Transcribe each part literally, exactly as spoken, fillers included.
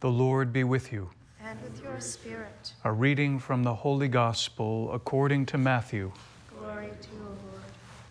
The Lord be with you. And with your spirit. A reading from the Holy Gospel according to Matthew. Glory to you, Lord.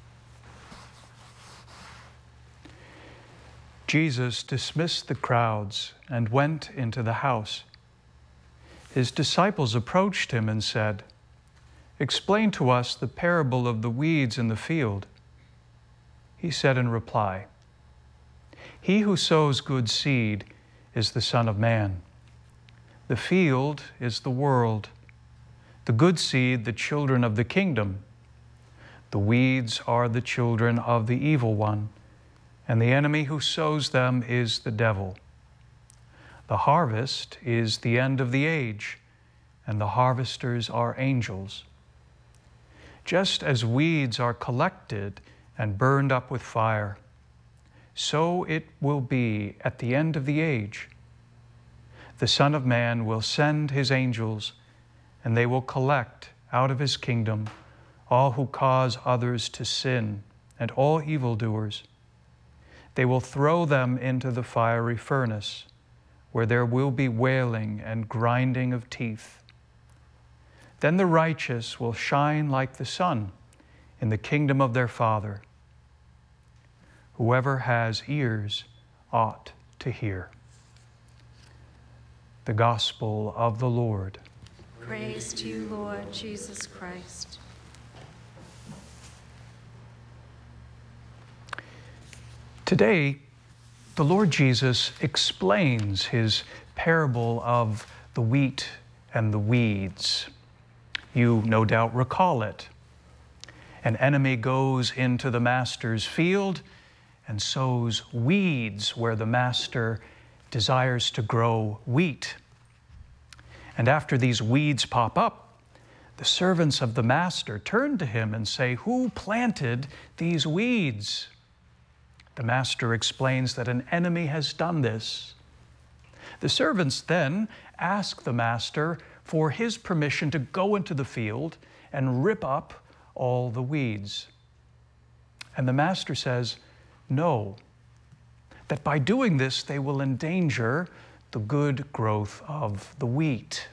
Jesus dismissed the crowds and went into the house. His disciples approached him and said, "Explain to us the parable of the weeds in the field." He said in reply, "He who sows good seed is the Son of Man. The field is the world, the good seed the children of the kingdom. The weeds are the children of the evil one, and the enemy who sows them is the devil. The harvest is the end of the age, and the harvesters are angels. Just as weeds are collected and burned up with fire, so it will be at the end of the age. The Son of Man will send his angels, and they will collect out of his kingdom all who cause others to sin and all evildoers. They will throw them into the fiery furnace, where there will be wailing and grinding of teeth. Then the righteous will shine like the sun in the kingdom of their Father. Whoever has ears ought to hear." The Gospel of the Lord. Praise to you, Lord Jesus Christ. Today, the Lord Jesus explains his parable of the wheat and the weeds. You no doubt recall it. An enemy goes into the master's field and sows weeds where the master desires to grow wheat. And after these weeds pop up, the servants of the master turn to him and say, "Who planted these weeds?" The master explains that an enemy has done this. The servants then ask the master for his permission to go into the field and rip up all the weeds. And the master says, no, that by doing this they will endanger the good growth of the wheat.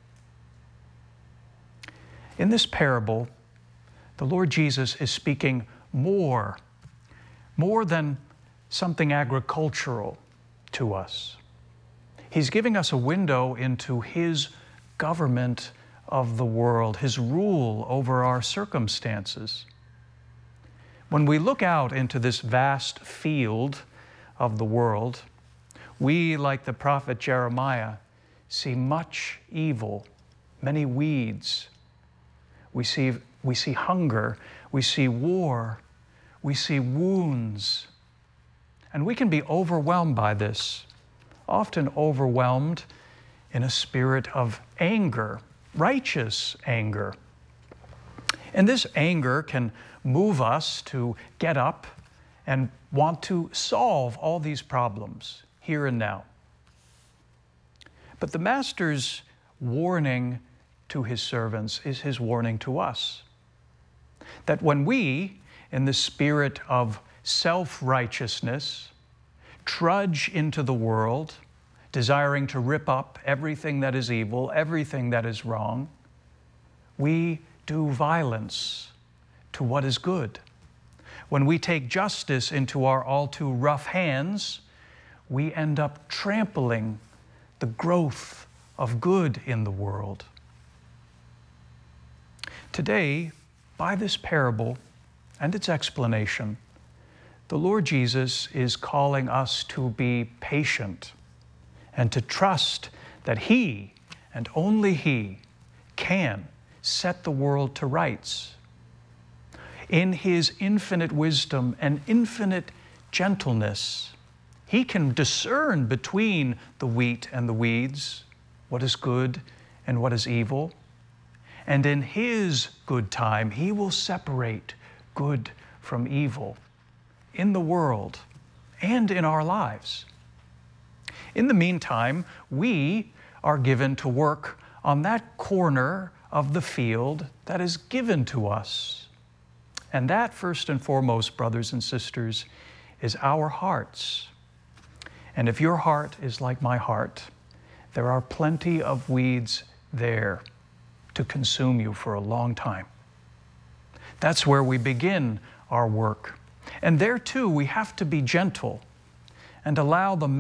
In this parable, the Lord Jesus is speaking more, more than something agricultural to us. He's giving us a window into his government of the world, his rule over our circumstances. When we look out into this vast field of the world, we, like the prophet Jeremiah, see much evil, many weeds. We see, we see hunger, we see war, we see wounds. And we can be overwhelmed by this, often overwhelmed in a spirit of anger, righteous anger. And this anger can move us to get up and want to solve all these problems here and now. But the Master's warning to his servants is his warning to us, that when we, in the spirit of self-righteousness, trudge into the world, desiring to rip up everything that is evil, everything that is wrong, we do violence to what is good. When we take justice into our all too rough hands, we end up trampling the growth of good in the world. Today, by this parable and its explanation, the Lord Jesus is calling us to be patient and to trust that He, and only He, can set the world to rights. In His infinite wisdom and infinite gentleness, He can discern between the wheat and the weeds, what is good and what is evil. And in His good time, He will separate good from evil in the world and in our lives. In the meantime, we are given to work on that corner of the field that is given to us. And that, first and foremost, brothers and sisters, is our hearts. And if your heart is like my heart, There are plenty of weeds there to consume you for a long time. That's where we begin our work. And there too, we have to be gentle and allow the